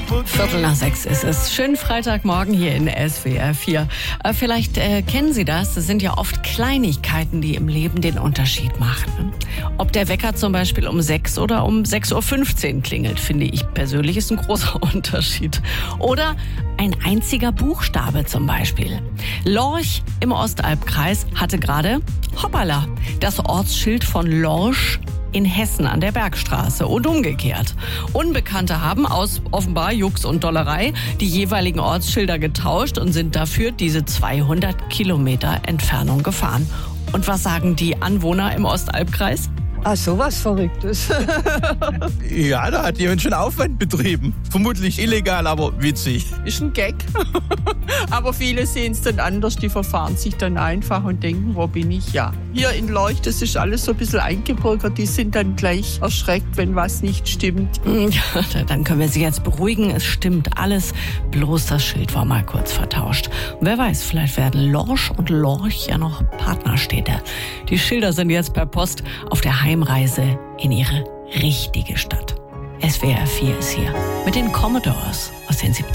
5:45 ist es. Schönen Freitagmorgen hier in SWR 4. Vielleicht kennen Sie das. Das sind ja oft Kleinigkeiten, die im Leben den Unterschied machen. Ob der Wecker zum Beispiel um 6 oder um 6:15 Uhr klingelt, finde ich persönlich, ist ein großer Unterschied. Oder ein einziger Buchstabe zum Beispiel. Lorch im Ostalbkreis hatte gerade, hoppala, das Ortsschild von Lorsch in Hessen an der Bergstraße und umgekehrt. Unbekannte haben aus offenbar Jux und Dollerei die jeweiligen Ortsschilder getauscht und sind dafür diese 200 Kilometer Entfernung gefahren. Und was sagen die Anwohner im Ostalbkreis? Ah, sowas Verrücktes. Ja, da hat jemand schon Aufwand betrieben. Vermutlich illegal, aber witzig. Ist ein Gag. Aber viele sehen es dann anders, die verfahren sich dann einfach und denken, wo bin ich? Ja. Hier in Lorch, das ist alles so ein bisschen eingebürgert, die sind dann gleich erschreckt, wenn was nicht stimmt. Ja, dann können wir Sie jetzt beruhigen, es stimmt alles, bloß das Schild war mal kurz vertauscht. Und wer weiß, vielleicht werden Lorsch und Lorch ja noch Partnerstädte. Die Schilder sind jetzt per Post auf der Heimreise in ihre richtige Stadt. SWR 4 ist hier mit den Commodores aus den 70ern.